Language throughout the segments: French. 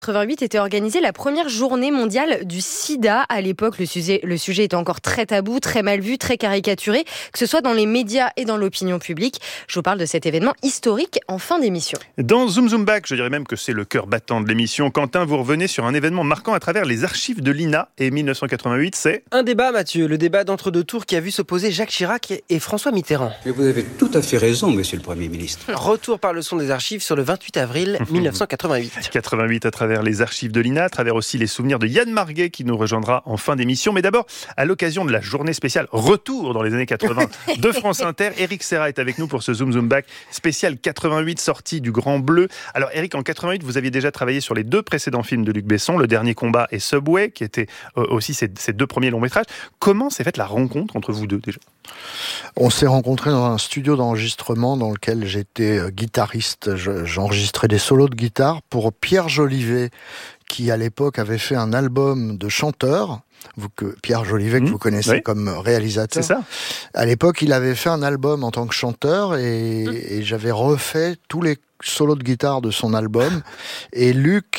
88 était organisée la première journée mondiale du sida. À l'époque, le sujet était encore très tabou, très mal vu, très caricaturé, que ce soit dans les médias et dans l'opinion publique. Je vous parle de cet événement historique en fin d'émission. Dans Zoom Zoom Back, je dirais même que c'est le cœur battant de l'émission. Quentin, vous revenez sur un événement marquant à travers les archives de l'INA. Et 1988, c'est... Un débat, Mathieu, le débat d'entre-deux tours qui a vu s'opposer Jacques Chirac et François Mitterrand. Et vous avez tout à fait raison, monsieur le Premier ministre. Retour par le son des archives sur le 28 avril 1988. 88 à travers les archives de l'INA, à travers aussi les souvenirs de Yann Marguet qui nous rejoindra en fin d'émission. Mais d'abord, à l'occasion de la journée spéciale Retour dans les années 80 de France Inter, Éric Serra est avec nous pour ce Zoom Zoom Back spécial 88, sortie du Grand Bleu. Alors Éric, en 88, vous aviez déjà travaillé sur les 2 précédents films de Luc Besson, Le Dernier Combat et Subway, qui étaient aussi ses 2 premiers longs métrages. Comment s'est faite la rencontre entre vous deux déjà ? On s'est rencontrés dans un studio d'enregistrement dans lequel j'étais guitariste. J'enregistrais des solos de guitare pour Pierre Jolivet, qui à l'époque avait fait un album de chanteurs. Pierre Jolivet, que vous connaissez comme réalisateur. C'est ça. À l'époque, il avait fait un album en tant que chanteur et j'avais refait tous les solos de guitare de son album. Et Luc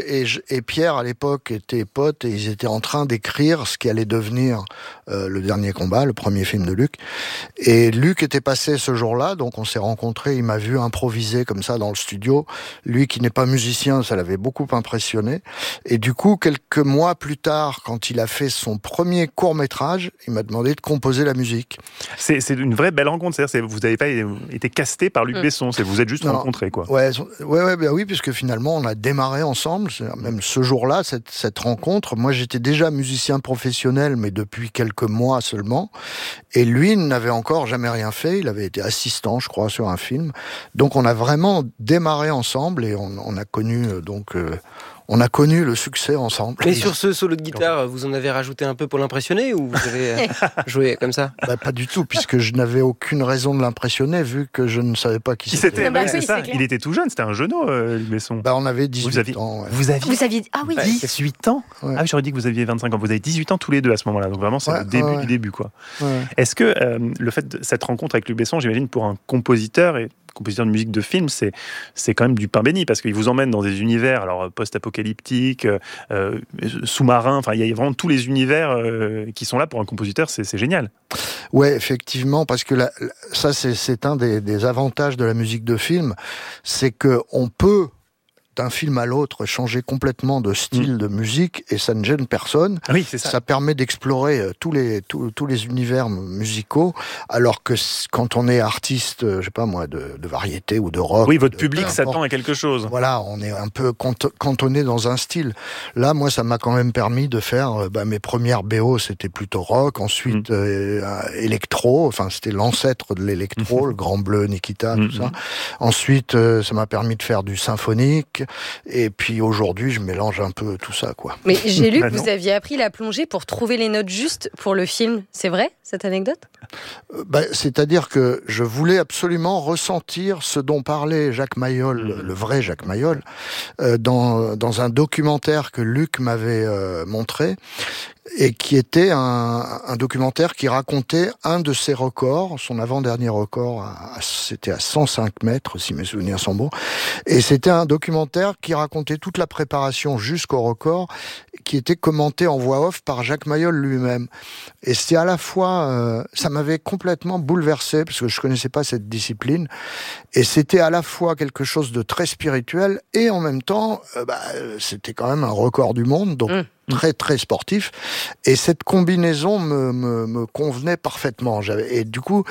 et Pierre, à l'époque, étaient potes et ils étaient en train d'écrire ce qui allait devenir Le Dernier Combat, le premier film de Luc. Et Luc était passé ce jour-là, donc on s'est rencontrés. Il m'a vu improviser comme ça dans le studio. Lui, qui n'est pas musicien, ça l'avait beaucoup impressionné. Et du coup, quelques mois plus tard, quand il a fait son premier court-métrage, il m'a demandé de composer la musique. C'est une vraie belle rencontre. C'est-à-dire, vous n'avez pas été casté par Luc Besson. Vous êtes juste rencontrés, quoi. Ouais, oui, puisque finalement, on a démarré ensemble. Même ce jour-là, cette rencontre. Moi, j'étais déjà musicien professionnel, mais depuis quelques mois seulement. Et lui n'avait encore jamais rien fait. Il avait été assistant, je crois, sur un film. Donc, on a vraiment démarré ensemble et on a connu on a connu le succès ensemble. Mais sur ce solo de guitare, vous en avez rajouté un peu pour l'impressionner ou vous avez joué comme ça ? Pas du tout, puisque je n'avais aucune raison de l'impressionner, vu que je ne savais pas qui c'était. C'est ça. Il était tout jeune, c'était un jeuneau, Luc Besson. On avait 18 ans. Ouais. Vous aviez Ah oui, 18 ans. Ouais. Ah oui, j'aurais dit que vous aviez 25 ans. Vous avez 18 ans tous les deux à ce moment-là. Donc vraiment, c'est le début du début, quoi. Ouais. Est-ce que le fait de cette rencontre avec Luc Besson, j'imagine, pour un compositeur de musique de film, c'est quand même du pain béni, parce qu'il vous emmène dans des univers post-apocalyptiques, sous-marins, enfin il y a vraiment tous les univers qui sont là pour un compositeur, c'est génial. Ouais, effectivement, parce que ça c'est un des avantages de la musique de film, c'est que on peut d'un film à l'autre changer complètement de style de musique et ça ne gêne personne. Oui, c'est ça. Ça permet d'explorer tous les univers musicaux, alors que quand on est artiste, je sais pas moi, de variété ou de rock. Oui, votre public s'attend à quelque chose. Voilà, on est un peu cantonné dans un style. Là, moi, ça m'a quand même permis de faire mes premières BO, c'était plutôt rock, ensuite électro, enfin c'était l'ancêtre de l'électro, le Grand Bleu, Nikita, tout ça. Ensuite, ça m'a permis de faire du symphonique. Et puis aujourd'hui, je mélange un peu tout ça, quoi. Mais j'ai lu que vous aviez appris la plongée pour trouver les notes justes pour le film. C'est vrai, cette anecdote ? C'est-à-dire que je voulais absolument ressentir ce dont parlait Jacques Mayol, le vrai Jacques Mayol, dans un documentaire que Luc m'avait montré, et qui était un documentaire qui racontait un de ses records, son avant-dernier record, c'était à 105 mètres, si mes souvenirs sont bons, et c'était un documentaire qui racontait toute la préparation jusqu'au record, qui était commenté en voix off par Jacques Mayol lui-même. Et c'est à la fois, ça m'avait complètement bouleversé, parce que je connaissais pas cette discipline, et c'était à la fois quelque chose de très spirituel, et en même temps, c'était quand même un record du monde, donc très très sportif, et cette combinaison me convenait parfaitement. Du coup,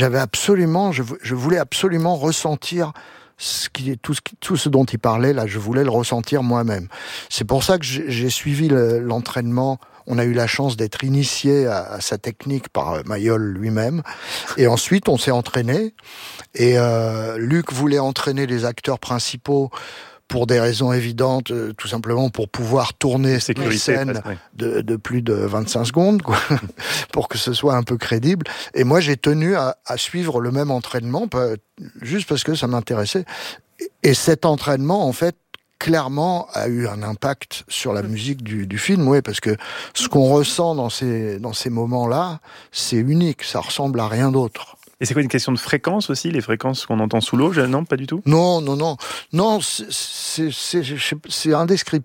je voulais absolument ressentir tout ce dont il parlait là. Je voulais le ressentir moi-même. C'est pour ça que j'ai suivi l'entraînement. On a eu la chance d'être initié à sa technique par Mayol lui-même, et ensuite on s'est entraîné. Et Luc voulait entraîner les acteurs principaux pour des raisons évidentes, tout simplement pour pouvoir tourner des scènes de plus de 25 secondes, quoi, pour que ce soit un peu crédible. Et moi, j'ai tenu à suivre le même entraînement, juste parce que ça m'intéressait. Et cet entraînement, en fait, clairement, a eu un impact sur la musique du film, oui, parce que ce qu'on ressent dans ces moments-là, c'est unique, ça ressemble à rien d'autre. Et c'est quoi, une question de fréquence aussi, les fréquences qu'on entend sous l'eau? Non, pas du tout. Non, c'est indescriptible.